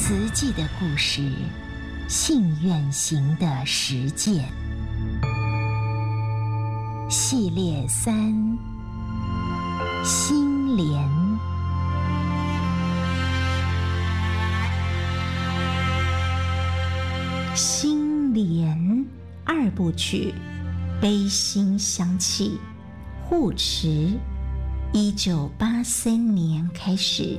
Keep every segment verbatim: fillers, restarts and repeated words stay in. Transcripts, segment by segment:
慈济的故事，信愿行的实践系列三：心莲。心莲二部曲，悲心相契，护持。一九八三年开始。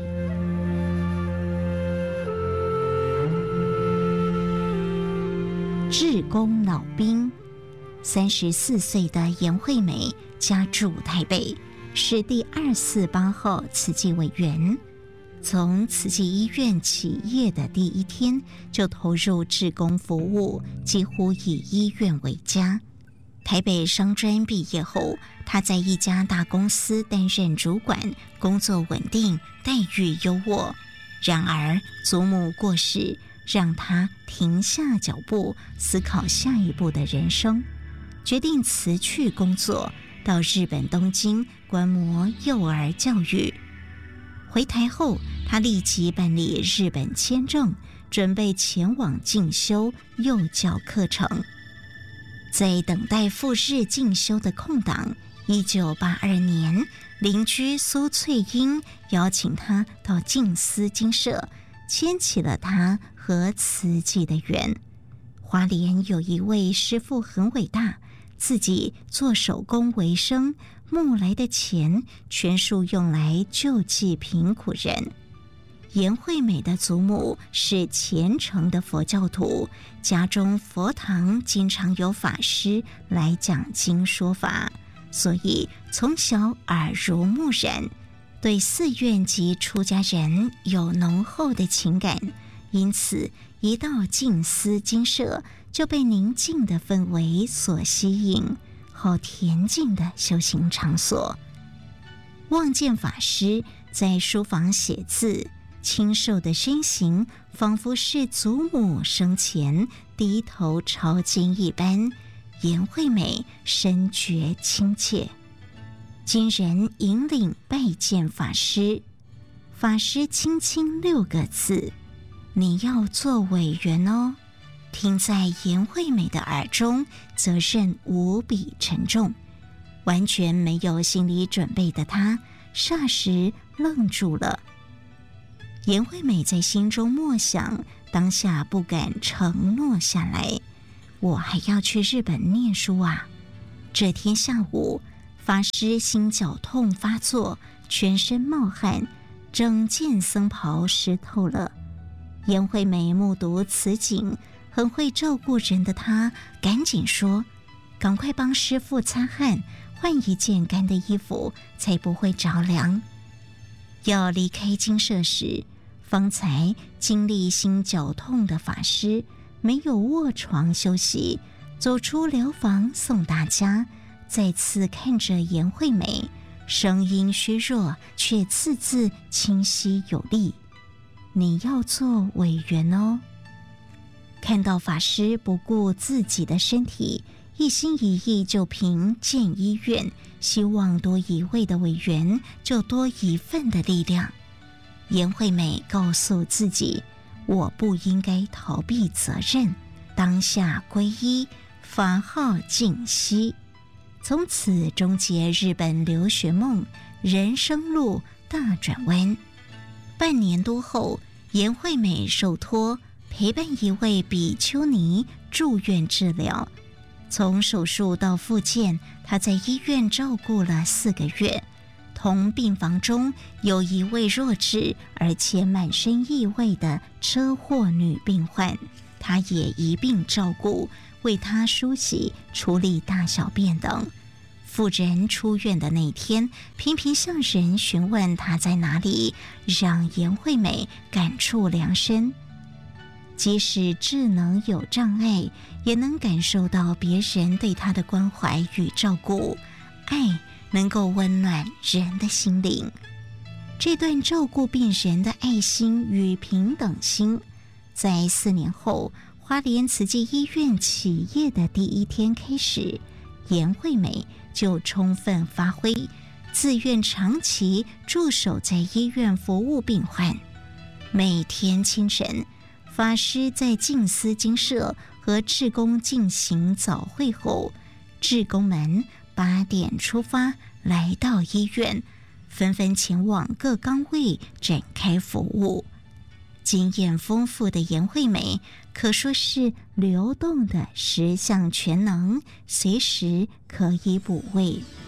志工老兵，三十四岁的严惠美家住台北，是第二四八号慈济委员。从慈济医院起业的第一天，就投入志工服务，几乎以医院为家。台北商专毕业后，他在一家大公司担任主管，工作稳定，待遇优渥。然而祖母过世，让他停下脚步，思考下一步的人生，决定辞去工作，到日本东京观摩幼儿教育。回台后，他立即办理日本签证，准备前往进修幼教课程。在等待赴日进修的空档，一九八二年，邻居苏翠英邀请他到静思精舍，牵起了他和慈济的缘。花莲有一位师父很伟大，自己做手工为生，募来的钱全数用来救济贫苦人。严惠美的祖母是虔诚的佛教徒，家中佛堂经常有法师来讲经说法，所以从小耳濡目染，对寺院及出家人有浓厚的情感，因此一到静思精舍就被宁静的氛围所吸引，好恬静的修行场所。望见法师在书房写字，清瘦的身形仿佛是祖母生前低头抄经一般，严惠美深觉亲切。经人引领拜见法师，法师轻轻六个字：你要做委员哦。听在严惠美的耳中，责任无比沉重。完全没有心理准备的她，霎时愣住了。严惠美在心中默想，当下不敢承诺下来，我还要去日本念书啊。这天下午，法师心绞痛发作，全身冒汗，整件僧袍湿透了。严惠美目睹此景，很会照顾人的她赶紧说：赶快帮师父擦汗，换一件干的衣服，才不会着凉。要离开精舍时，方才经历心绞痛的法师没有卧床休息，走出疗房送大家，再次看着严惠美，声音虚弱，却字字清晰有力：你要做委员哦。看到法师不顾自己的身体，一心一意就凭建医院，希望多一位的委员就多一份的力量。严惠美告诉自己，我不应该逃避责任，当下皈依，法号净息，从此终结日本留学梦，人生路大转弯。半年多后，严惠美受托陪伴一位比丘尼住院治疗，从手术到复健，她在医院照顾了四个月。同病房中有一位弱智而且满身异味的车祸女病患，她也一并照顾，为她梳洗、处理大小便等。妇人出院的那天，频频向人询问她在哪里，让严惠美感触良深。即使智能有障碍，也能感受到别人对她的关怀与照顾，爱能够温暖人的心灵。这段照顾病人的爱心与平等心，在四年后花莲慈济医院起业的第一天开始，严惠美就充分发挥，自愿长期驻守在医院服务病患。每天清晨， 法师在静思精舍和志工进行早会后，志工们八点出发，来到医院，纷纷前往各岗位展开服务。经验丰富的颜惠美可说是流动的十项全能，随时可以补位。